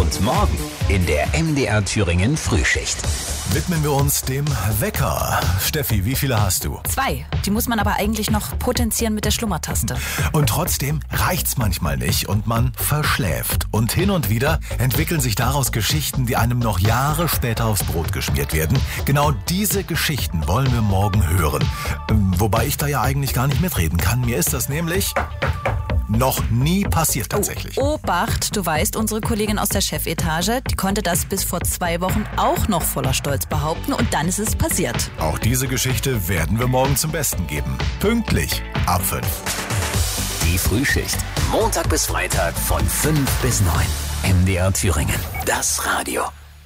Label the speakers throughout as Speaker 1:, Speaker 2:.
Speaker 1: Und morgen in der MDR Thüringen Frühschicht.
Speaker 2: Widmen wir uns dem Wecker. Steffi, wie viele hast du?
Speaker 3: 2. Die muss man aber eigentlich noch potenzieren mit der Schlummertaste.
Speaker 2: Und trotzdem reicht's manchmal nicht und man verschläft. Und hin und wieder entwickeln sich daraus Geschichten, die einem noch Jahre später aufs Brot geschmiert werden. Genau diese Geschichten wollen wir morgen hören. Wobei ich da ja eigentlich gar nicht mitreden kann. Mir ist das nämlich noch nie passiert tatsächlich.
Speaker 3: Obacht, du weißt, unsere Kollegin aus der Chefetage, die konnte das bis vor 2 Wochen auch noch voller Stolz behaupten und dann ist es passiert.
Speaker 2: Auch diese Geschichte werden wir morgen zum Besten geben. Pünktlich ab 5.
Speaker 1: Die Frühschicht. Montag bis Freitag von 5 bis 9. MDR Thüringen. Das Radio.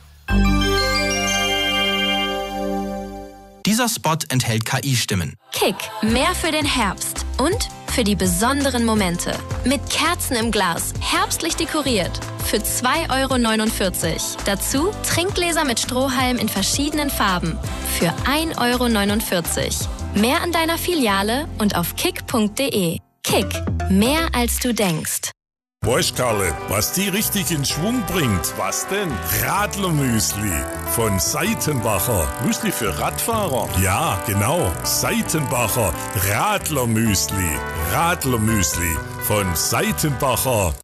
Speaker 4: Dieser Spot enthält KI-Stimmen.
Speaker 5: Kick, mehr für den Herbst und für die besonderen Momente. Mit Kerzen im Glas, herbstlich dekoriert. Für 2,49 €. Dazu Trinkgläser mit Strohhalm in verschiedenen Farben. Für 1,49 €. Mehr an deiner Filiale und auf kick.de. Kick, mehr als du denkst.
Speaker 6: Weißt Karle, was die richtig in Schwung bringt? Was denn? Radlermüsli von Seitenbacher. Müsli für Radfahrer? Ja, genau. Seitenbacher Radlermüsli. Radlermüsli von Seitenbacher.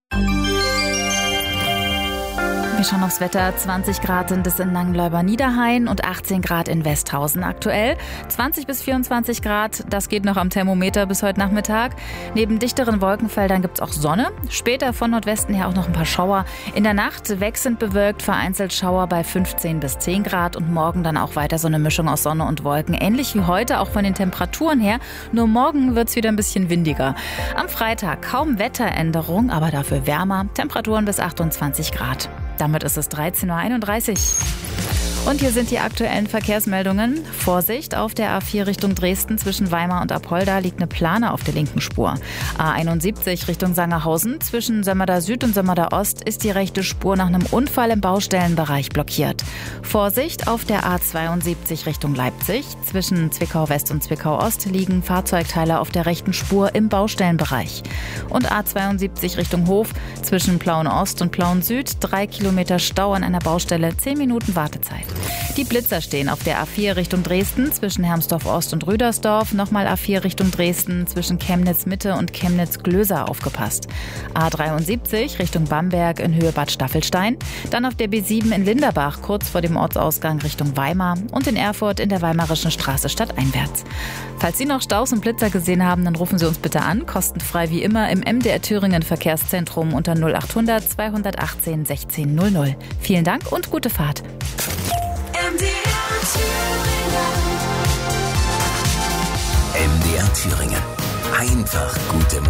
Speaker 7: Wir schauen aufs Wetter. 20 Grad sind es in Langenleuber-Niederhain und 18 Grad in Westhausen aktuell. 20 bis 24 Grad, das geht noch am Thermometer bis heute Nachmittag. Neben dichteren Wolkenfeldern gibt es auch Sonne. Später von Nordwesten her auch noch ein paar Schauer. In der Nacht wechselnd bewölkt, vereinzelt Schauer bei 15 bis 10 Grad und morgen dann auch weiter so eine Mischung aus Sonne und Wolken. Ähnlich wie heute, auch von den Temperaturen her. Nur morgen wird es wieder ein bisschen windiger. Am Freitag kaum Wetteränderung, aber dafür wärmer. Temperaturen bis 28 Grad. Damit ist es 13:31 Uhr. Und hier sind die aktuellen Verkehrsmeldungen. Vorsicht, auf der A4 Richtung Dresden zwischen Weimar und Apolda liegt eine Plane auf der linken Spur. A71 Richtung Sangerhausen zwischen Sömmerda Süd und Sömmerda Ost ist die rechte Spur nach einem Unfall im Baustellenbereich blockiert. Vorsicht, auf der A72 Richtung Leipzig zwischen Zwickau West und Zwickau Ost liegen Fahrzeugteile auf der rechten Spur im Baustellenbereich. Und A72 Richtung Hof zwischen Plauen Ost und Plauen Süd 3 Kilometer Stau an einer Baustelle, 10 Minuten Wartezeit. Die Blitzer stehen auf der A4 Richtung Dresden zwischen Hermsdorf Ost und Rüdersdorf. Nochmal A4 Richtung Dresden zwischen Chemnitz Mitte und Chemnitz Glöser aufgepasst. A73 Richtung Bamberg in Höhe Bad Staffelstein. Dann auf der B7 in Linderbach kurz vor dem Ortsausgang Richtung Weimar. Und in Erfurt in der Weimarischen Straße stadteinwärts. Falls Sie noch Staus und Blitzer gesehen haben, dann rufen Sie uns bitte an. Kostenfrei wie immer im MDR Thüringen Verkehrszentrum unter 0800 218 16 00. Vielen Dank und gute Fahrt.
Speaker 1: MDR Thüringen. Einfach gute Musik.